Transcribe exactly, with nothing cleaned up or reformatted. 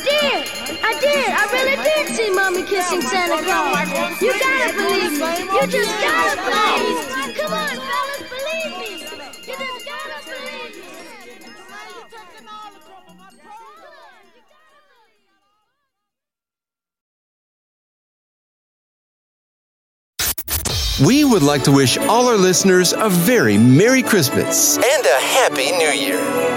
did. I did. I really did see Mommy kissing Santa Claus. You gotta believe me. You just gotta believe me. Come on, fellas, believe me. You just gotta believe me. We would like to wish all our listeners a very Merry Christmas and a Happy New Year.